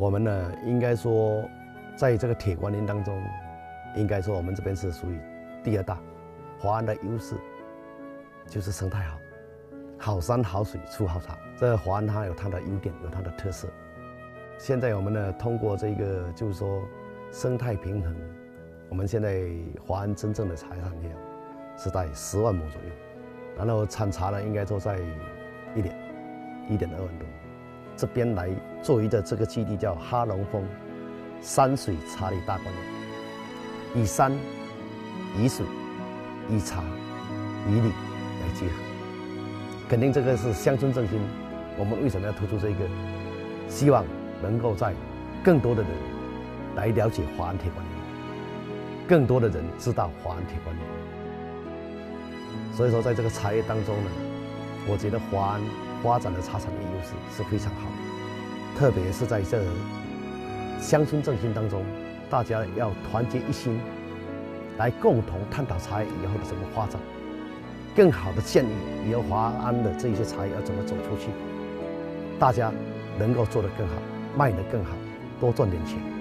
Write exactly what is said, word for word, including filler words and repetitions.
我们呢，应该说，在这个铁观音当中，应该说我们这边是属于第二大。华安的优势就是生态好，好山好水出好茶。这华安它有它的优点，有它的特色。现在我们呢，通过这个就是说生态平衡，我们现在华安真正的茶产量是在十万亩左右，然后产茶呢，应该说在一点一点二万多。这边来作为的这个基地叫哈龙峰山水茶里大观园，以山、以水、以茶、以礼来结合，肯定这个是乡村振兴。我们为什么要突出这个？希望能够在更多的人来了解华安铁观音，更多的人知道华安铁观音。所以说，在这个茶叶当中呢，我觉得华安发展的茶产业优势是非常好的，特别是在这乡村振兴当中，大家要团结一心，来共同探讨茶叶以后的怎么发展，更好的建议以后华安的这些茶叶要怎么走出去，大家能够做得更好，卖得更好，多赚点钱。